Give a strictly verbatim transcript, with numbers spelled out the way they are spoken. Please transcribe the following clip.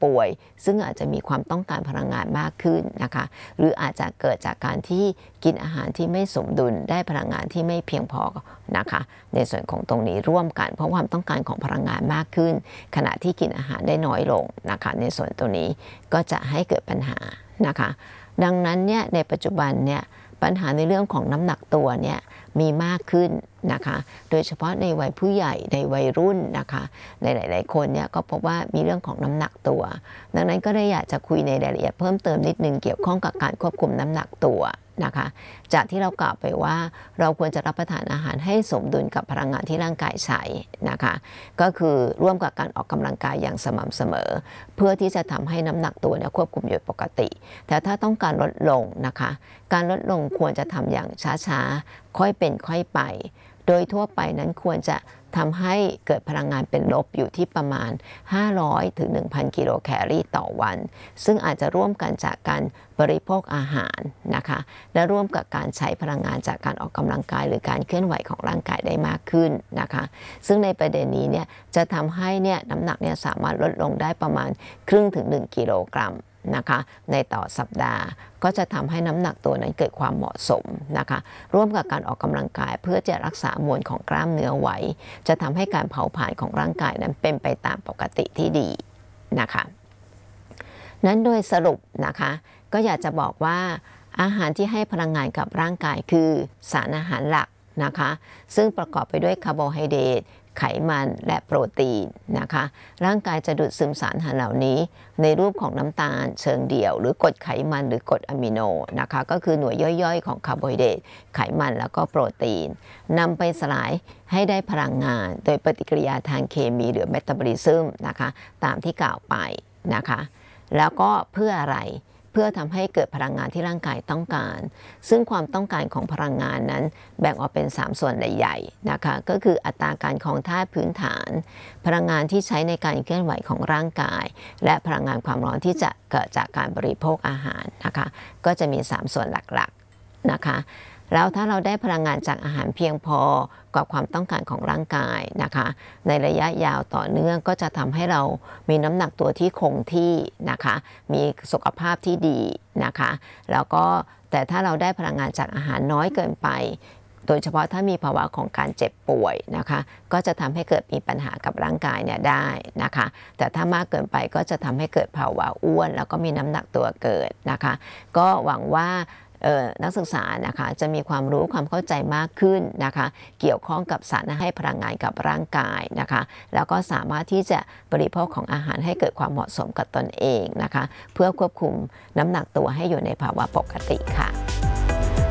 ป่วยซึ่งอาจจะมีความต้องการพลังงานมากขึ้นนะคะหรืออาจจะเกิดจากการที่กินอาหารที่ไม่สมดุลได้พลังงานที่ไม่เพียงพอนะคะในส่วนของตรงนี้ร่วมกันเพราะความต้องการของพลังงานมากขึ้นขณะที่กินอาหารได้น้อยลงนะคะในส่วนตรงนี้ก็จะให้เกิดปัญหานะคะดังนั้นเนี่ยในปัจจุบันเนี่ยปัญหาในเรื่องของน้ำหนักตัวเนี่ยมีมากขึ้นนะคะโดยเฉพาะในวัยผู้ใหญ่ในวัยรุ่นนะคะในหลายๆคนเนี่ยก็พบว่ามีเรื่องของน้ำหนักตัวดังนั้นก็เลยอยากจะคุยในรายละเอียดเพิ่มเติมนิดนึงเกี่ยวข้องกับการควบคุมน้ำหนักตัวนะคะจากที่เรากล่าวไปว่าเราควรจะรับประทานอาหารให้สมดุลกับพลังงานที่ร่างกายใช้นะคะก็คือร่วมกับการออกกำลังกายอย่างสม่ำเสมอเพื่อที่จะทำให้น้ำหนักตัวเนี่ยควบคุมอยู่ปกติแต่ถ้าต้องการลดลงนะคะการลดลงควรจะทำอย่างช้าๆค่อยเป็นค่อยไปโดยทั่วไปนั้นควรจะทำให้เกิดพลังงานเป็นลบอยู่ที่ประมาณห้าร้อยถึง หนึ่งพัน กิโลแคลอรี่ต่อวันซึ่งอาจจะร่วมกันจากการบริโภคอาหารนะคะและร่วมกับการใช้พลังงานจากการออกกำลังกายหรือการเคลื่อนไหวของร่างกายได้มากขึ้นนะคะซึ่งในประเด็นนี้เนี่ยจะทำให้เนี่ยน้ำหนักเนี่ยสามารถลดลงได้ประมาณครึ่งถึงหนึ่งกิโลกรัมนะคะในต่อสัปดาห์ก็จะทำให้น้ำหนักตัวนั้นเกิดความเหมาะสมนะคะร่วมกับการออกกำลังกายเพื่อจะรักษามวลของกล้ามเนื้อไว้จะทำให้การเผาผลาญของร่างกายนั้นเป็นไปตามปกติที่ดีนะคะนั้นโดยสรุปนะคะก็อยากจะบอกว่าอาหารที่ให้พลังงานกับร่างกายคือสารอาหารหลักนะคะซึ่งประกอบไปด้วยคาร์โบไฮเดรตไขมันและโปรตีนนะคะร่างกายจะดูดซึมสารอาหารเหล่านี้ในรูปของน้ำตาลเชิงเดี่ยวหรือกรดไขมันหรือกรดอะมิโนนะคะก็คือหน่วยย่อยๆของคาร์โบไฮเดรตไขมันแล้วก็โปรตีนนำไปสลายให้ได้พลังงานโดยปฏิกิริยาทางเคมีหรือเมตาบอลิซึมนะคะตามที่กล่าวไปนะคะแล้วก็เพื่ออะไรเพื่อทำให้เกิดพลังงานที่ร่างกายต้องการซึ่งความต้องการของพลังงานนั้นแบ่งออกเป็นสามส่วนใหญ่ๆนะคะก็คืออัตราการครองธาตุพื้นฐานพลังงานที่ใช้ในการเคลื่อนไหวของร่างกายและพลังงานความร้อนที่จะเกิดจากการบริโภคอาหารนะคะก็จะมีสามส่วนหลักๆนะคะแล้วถ้าเราได้พลังงานจากอาหารเพียงพอกับความต้องการของร่างกายนะคะในระยะยาวต่อเนื่องก็จะทำให้เรามีน้ำหนักตัวที่คงที่นะคะมีสุขภาพที่ดีนะคะแล้วก็แต่ถ้าเราได้พลังงานจากอาหารน้อยเกินไปโดยเฉพาะถ้ามีภาวะของการเจ็บป่วยนะคะก็จะทำให้เกิดมีปัญหากับร่างกายเนี่ยได้นะคะแต่ถ้ามากเกินไปก็จะทำให้เกิดภาวะอ้วนแล้วก็มีน้ำหนักตัวเกิดนะคะก็หวังว่านักศึกษานะคะจะมีความรู้ความเข้าใจมากขึ้นนะคะเกี่ยวข้องกับสารให้พลังงานกับร่างกายนะคะแล้วก็สามารถที่จะบริโภคของอาหารให้เกิดความเหมาะสมกับตนเองนะคะเพื่อควบคุมน้ำหนักตัวให้อยู่ในภาวะปกติค่ะ